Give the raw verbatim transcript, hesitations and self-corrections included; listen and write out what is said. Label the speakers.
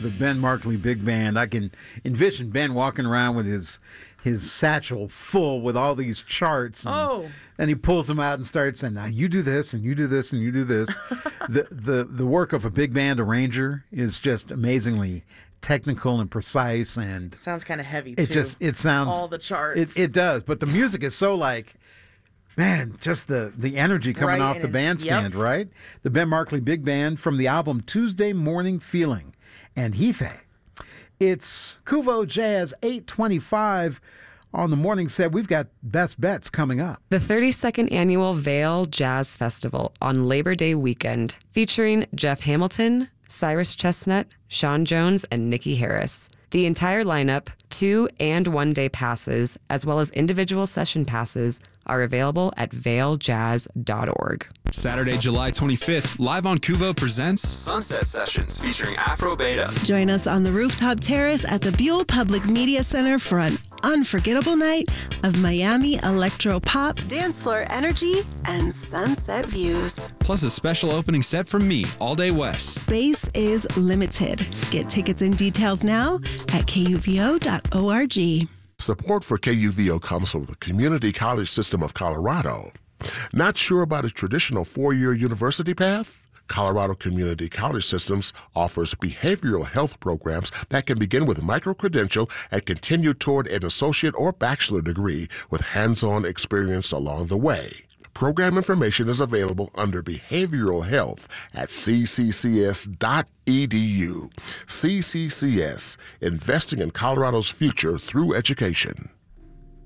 Speaker 1: the Ben Markley Big Band. I can envision Ben walking around with his his satchel full with all these charts. And,
Speaker 2: oh.
Speaker 1: and he pulls them out and starts saying, now you do this and you do this and you do this. the, the the work of a big band arranger is just amazingly technical and precise, and
Speaker 2: sounds kind of heavy too.
Speaker 1: It just it sounds
Speaker 2: all the charts.
Speaker 1: It, it does, but the music is so like, man, just the the energy coming
Speaker 2: right,
Speaker 1: off the bandstand,
Speaker 2: yep.
Speaker 1: right? The Ben Markley Big Band from the album Tuesday Morning Feeling and Hefe. It's Kuvo Jazz eight twenty-five. On the morning set, we've got Best Bets coming up.
Speaker 3: The thirty-second Annual Vail Jazz Festival on Labor Day weekend, featuring Jeff Hamilton, Cyrus Chestnut, Sean Jones, and Nikki Harris. The entire lineup, two and one day passes, as well as individual session passes, are available at vail jazz dot org.
Speaker 4: Saturday, July twenty-fifth, Live on Kuvo presents Sunset Sessions featuring Afro Beta.
Speaker 5: Join us on the rooftop terrace at the Buell Public Media Center for an unforgettable night of Miami electro pop, dance floor energy, and sunset views.
Speaker 4: Plus a special opening set from me, All Day West.
Speaker 5: Space is limited. Get tickets and details now at K U V O dot org.
Speaker 6: Support for K U V O comes from the Community College System of Colorado. Not sure about a traditional four-year university path? Colorado Community College Systems offers behavioral health programs that can begin with micro-credential and continue toward an associate or bachelor degree with hands-on experience along the way. Program information is available under Behavioral Health at c c c s dot e d u. C C C S, investing in Colorado's future through education.